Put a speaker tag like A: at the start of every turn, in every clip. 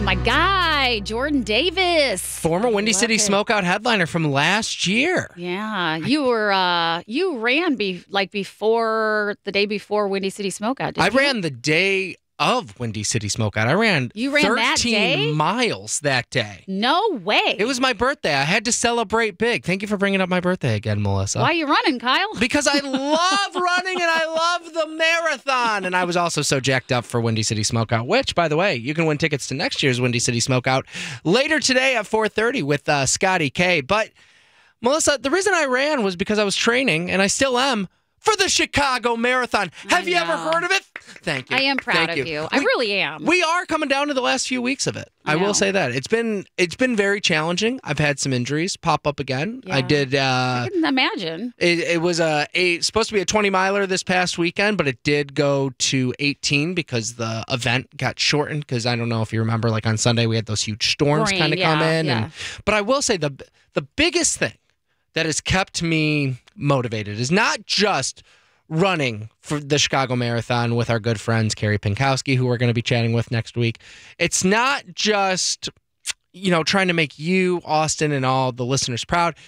A: my guy, Jordan Davis.
B: Former Windy City Smokeout headliner from last year.
A: Yeah, you ran before the day before Windy City Smokeout.
B: I ran the day of Windy City Smokeout. I ran 13 miles that day.
A: No way.
B: It was my birthday. I had to celebrate big. Thank you for bringing up my birthday again, Melissa.
A: Why are you running, Kyle?
B: Because I love running and I love the marathon. And I was also so jacked up for Windy City Smokeout, which, by the way, you can win tickets to next year's Windy City Smokeout later today at 4:30 with Scotty K. But, Melissa, the reason I ran was because I was training, and I still am, for the Chicago Marathon. Have you ever heard of it? Thank you.
A: I am proud of you. I really am.
B: We are coming down to the last few weeks of it. I will say that. It's been very challenging. I've had some injuries pop up again.
A: Yeah.
B: I did.
A: I can imagine.
B: It was supposed to be a 20-miler this past weekend, but it did go to 18 because the event got shortened. Because I don't know if you remember, like on Sunday we had those huge storms kind of come in.
A: Yeah.
B: But I will say the biggest thing that has kept me motivated is not just running for the Chicago Marathon with our good friends Carrie Pinkowski, who we're going to be chatting with next week. It's not just, trying to make you, Austin, and all the listeners proud.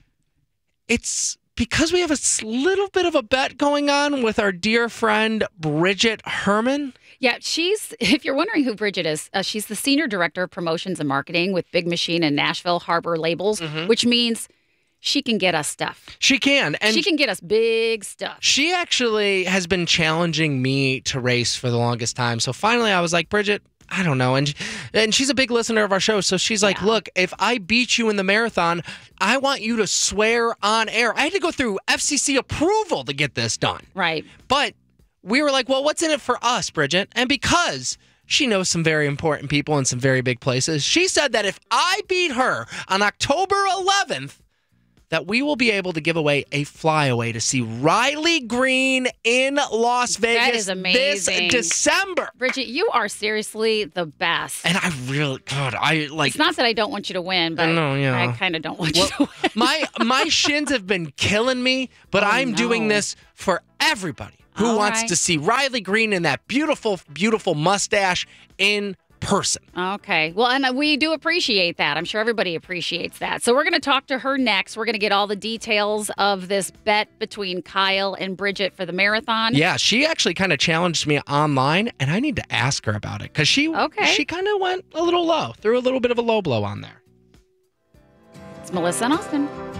B: It's because we have a little bit of a bet going on with our dear friend Bridget Herman.
A: Yeah, if you're wondering who Bridget is, she's the Senior Director of Promotions and Marketing with Big Machine and Nashville Harbor Labels, which means she can get us stuff.
B: She can. And
A: she can get us big stuff.
B: She actually has been challenging me to race for the longest time. So finally I was like, Bridget, I don't know. And she's a big listener of our show. So she's like, look, if I beat you in the marathon, I want you to swear on air. I had to go through FCC approval to get this done.
A: Right.
B: But we were like, well, what's in it for us, Bridget? And because she knows some very important people in some very big places, she said that if I beat her on October 11th, that we will be able to give away a flyaway to see Riley Green in Las Vegas
A: that is amazing.
B: This December.
A: Bridget, you are seriously the best.
B: And I really, God, I like.
A: It's not that I don't want you to win, but I kind of don't want you to win.
B: my shins have been killing me, but I'm doing this for everybody who wants to see Riley Green in that beautiful, beautiful mustache in person.
A: Okay. Well, and we do appreciate that. I'm sure everybody appreciates that. So we're going to talk to her next. We're going to get all the details of this bet between Kyle and Bridget for the marathon.
B: Yeah, she actually kind of challenged me online, and I need to ask her about it because she kind of went a little low, threw a little bit of a low blow on there.
A: It's Melissa and Austin.